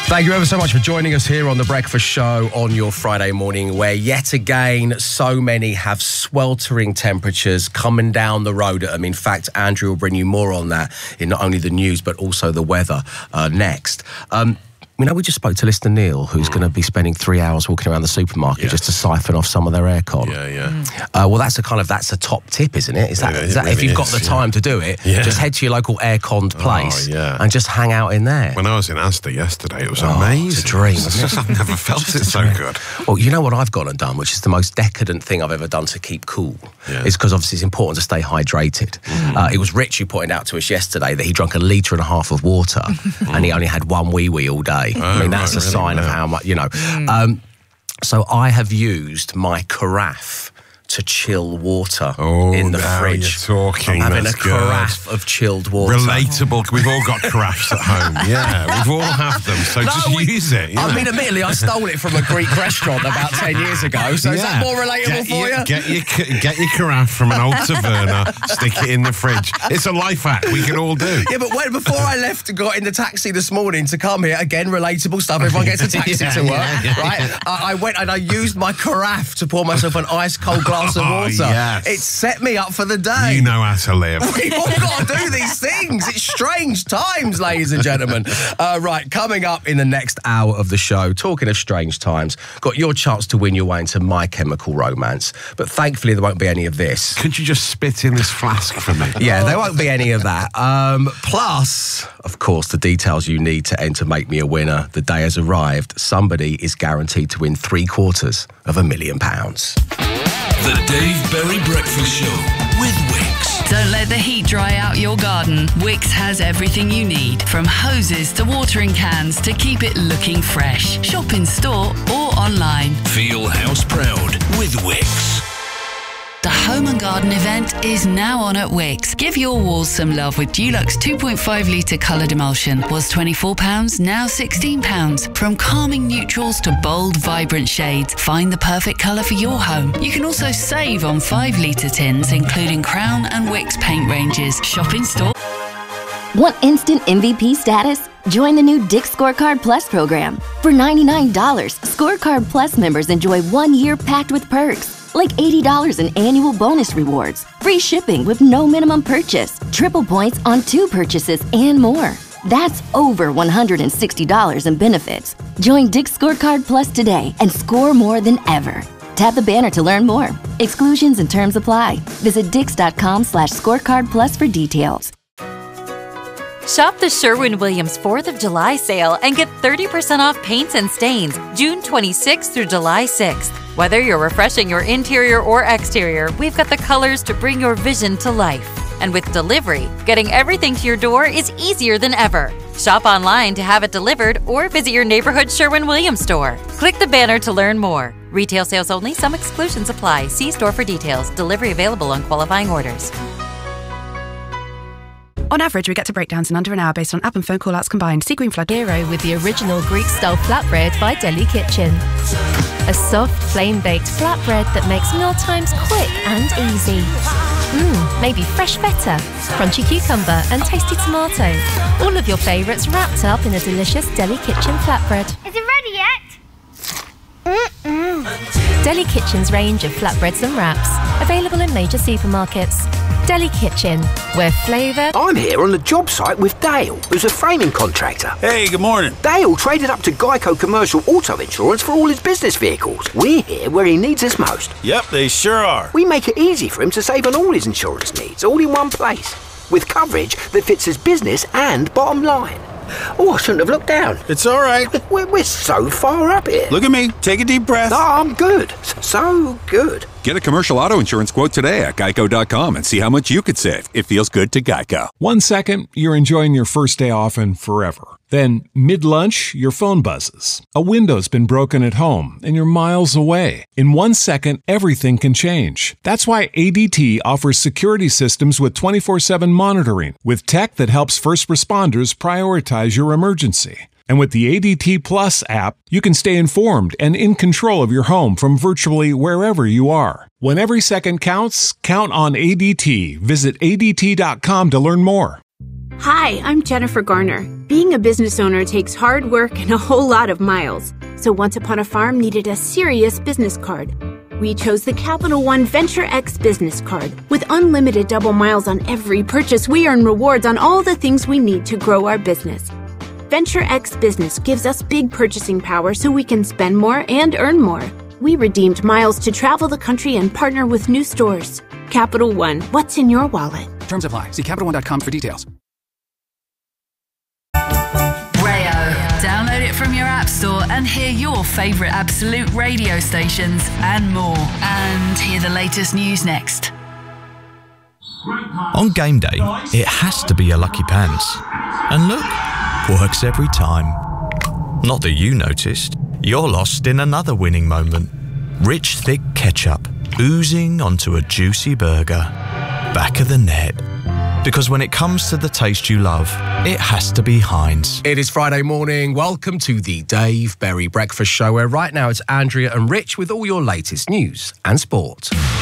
Thank you ever so much for joining us here on The Breakfast Show on your Friday morning, where yet again so many have sweltering temperatures coming down the road at them. In fact, Andrew will bring you more on that in not only the news but also the weather next. We just spoke to listener Neil, who's going to be spending 3 hours walking around the supermarket just to siphon off some of their aircon. Well, that's a top tip, isn't it? Is that really, if you've got the time to do it, just head to your local air-conned place and just hang out in there. When I was in Asda yesterday, it was amazing. It's a dream. I've never felt it so good. Well, you know what I've gone and done, which is the most decadent thing I've ever done to keep cool, is because obviously it's important to stay hydrated. It was Rich who pointed out to us yesterday that he drank 1.5 litres of water and he only had one wee all day. I mean, that's a sign of how much, So I have used my carafe to chill water in the fridge. You're talking. I'm having a carafe of chilled water. Relatable. We've all got carafes at home. We've all have them. So just use it. I mean, admittedly, I stole it from a Greek restaurant about 10 years ago. So is that more relatable for you? Get your carafe from an old taverna, stick it in the fridge. It's a life hack we can all do. Yeah, but before I left, got in the taxi this morning to come here, again, relatable stuff. Everyone gets a taxi to work, right? I went and I used my carafe to pour myself an ice cold glass of water. Yes. It set me up for the day. You know how to live. We've all got to do these things. It's strange times, ladies and gentlemen. Right, coming up in the next hour of the show, talking of strange times, got your chance to win your way into My Chemical Romance. But thankfully, there won't be any of this. Could you just spit in this flask for me? Yeah, there won't be any of that. Plus, of course, the details you need to enter Make Me a Winner. The day has arrived. Somebody is guaranteed to win £750,000. The Dave Berry Breakfast Show with Wix. Don't let the heat dry out your garden. Wix has everything you need, from hoses to watering cans to keep it looking fresh. Shop in store or online. Feel house proud with Wix. The Home and Garden event is now on at Wix. Give your walls some love with Dulux 2.5 litre coloured emulsion. Was £24, now £16. From calming neutrals to bold, vibrant shades, find the perfect colour for your home. You can also save on 5 litre tins, including Crown and Wix paint ranges. Shop in store. Want instant MVP status? Join the new Dick's Scorecard Plus program. For $99, Scorecard Plus members enjoy 1 year packed with perks, like $80 in annual bonus rewards, free shipping with no minimum purchase, triple points on 2 purchases, and more. That's over $160 in benefits. Join Dick's Scorecard Plus today and score more than ever. Tap the banner to learn more. Exclusions and terms apply. Visit dix.com/scorecard plus for details. Shop the Sherwin-Williams 4th of July sale and get 30% off paints and stains June 26th through July 6th. Whether you're refreshing your interior or exterior, we've got the colors to bring your vision to life. And with delivery, getting everything to your door is easier than ever. Shop online to have it delivered or visit your neighborhood Sherwin-Williams store. Click the banner to learn more. Retail sales only. Some exclusions apply. See store for details. Delivery available on qualifying orders. On average, we get to breakdowns in under an hour based on app and phone call-outs combined. See Green Flood. Hero with the original Greek-style flatbread by Deli Kitchen. A soft, flame-baked flatbread that makes mealtimes quick and easy. Maybe fresh feta, crunchy cucumber and tasty tomato. All of your favourites wrapped up in a delicious Deli Kitchen flatbread. Is it ready yet? Deli Kitchen's range of flatbreads and wraps, available in major supermarkets. Deli Kitchen, where flavour... I'm here on the job site with Dale, who's a framing contractor. Hey, good morning. Dale traded up to Geico Commercial Auto Insurance for all his business vehicles. We're here where he needs us most. Yep, they sure are. We make it easy for him to save on all his insurance needs, all in one place, with coverage that fits his business and bottom line. Oh, I shouldn't have looked down. It's all right. We're so far up here. Look at me. Take a deep breath. No, I'm good. So good. Get a commercial auto insurance quote today at geico.com and see how much you could save. It feels good to Geico. 1 second, you're enjoying your first day off and forever. Then, mid-lunch, your phone buzzes. A window's been broken at home, and you're miles away. In 1 second, everything can change. That's why ADT offers security systems with 24/7 monitoring, with tech that helps first responders prioritize your emergency. And with the ADT Plus app, you can stay informed and in control of your home from virtually wherever you are. When every second counts, count on ADT. Visit ADT.com to learn more. Hi, I'm Jennifer Garner. Being a business owner takes hard work and a whole lot of miles. So Once Upon a Farm needed a serious business card. We chose the Capital One Venture X business card. With unlimited double miles on every purchase, we earn rewards on all the things we need to grow our business. Venture X Business gives us big purchasing power so we can spend more and earn more. We redeemed miles to travel the country and partner with new stores. Capital One, what's in your wallet? Terms apply. See CapitalOne.com for details. Download it from your app store and hear your favourite Absolute radio stations and more. And hear the latest news next. On game day, it has to be a lucky pants. And look, works every time. Not that you noticed. You're lost in another winning moment. Rich, thick ketchup oozing onto a juicy burger. Back of the net. Because when it comes to the taste you love, it has to be Heinz. It is Friday morning. Welcome to the Dave Berry Breakfast Show, where right now it's Andrea and Rich with all your latest news and sport.